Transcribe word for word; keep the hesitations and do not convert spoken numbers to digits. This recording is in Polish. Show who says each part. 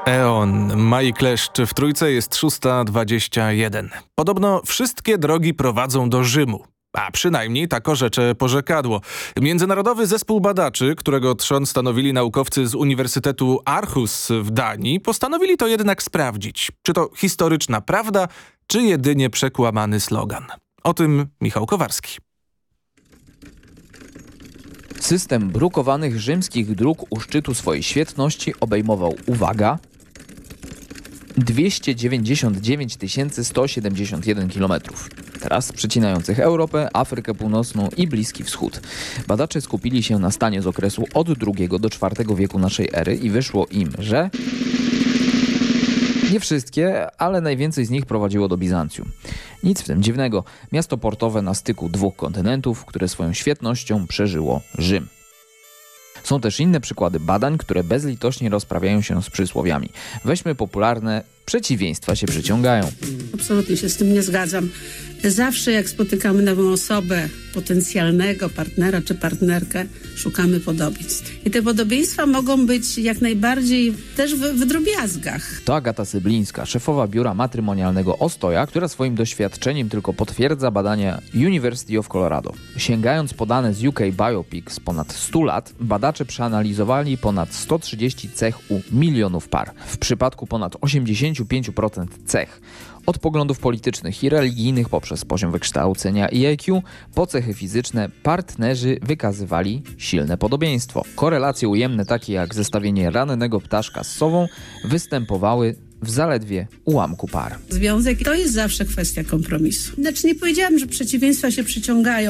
Speaker 1: E.O.N. Mai Kleszcz w Trójce, jest szósta dwadzieścia jeden. Podobno wszystkie drogi prowadzą do Rzymu. A przynajmniej tak orzecze porzekadło. Międzynarodowy zespół badaczy, którego trzon stanowili naukowcy z Uniwersytetu Aarhus w Danii, postanowili to jednak sprawdzić. Czy to historyczna prawda, czy jedynie przekłamany slogan? O tym Michał Kowarski.
Speaker 2: System brukowanych rzymskich dróg u szczytu swojej świetności obejmował, uwaga, dwieście dziewięćdziesiąt dziewięć tysięcy sto siedemdziesiąt jeden kilometrów. Tras przecinających Europę, Afrykę Północną i Bliski Wschód. Badacze skupili się na stanie z okresu od drugiego do czwartego wieku naszej ery i wyszło im, że nie wszystkie, ale najwięcej z nich prowadziło do Bizancjum. Nic w tym dziwnego. Miasto portowe na styku dwóch kontynentów, które swoją świetnością przeżyło Rzym. Są też inne przykłady badań, które bezlitośnie rozprawiają się z przysłowiami. Weźmy popularne przeciwieństwa się przyciągają.
Speaker 3: Absolutnie się z tym nie zgadzam. Zawsze jak spotykamy nową osobę, potencjalnego partnera czy partnerkę, szukamy podobieństw. I te podobieństwa mogą być jak najbardziej też w, w drobiazgach.
Speaker 2: To Agata Syblińska, szefowa biura matrymonialnego Ostoja, która swoim doświadczeniem tylko potwierdza badania University of Colorado. Sięgając po dane z U K Biopic z ponad stu lat, badacze przeanalizowali ponad sto trzydzieści cech u milionów par. W przypadku ponad osiemdziesiąt pięć procent cech, od poglądów politycznych i religijnych poprzez poziom wykształcenia i I Q, po cechy fizyczne, partnerzy wykazywali silne podobieństwo. Korelacje ujemne takie jak zestawienie rannego ptaszka z sową występowały w zaledwie ułamku par.
Speaker 3: Związek to jest zawsze kwestia kompromisu. Znaczy nie powiedziałam, że przeciwieństwa się przyciągają.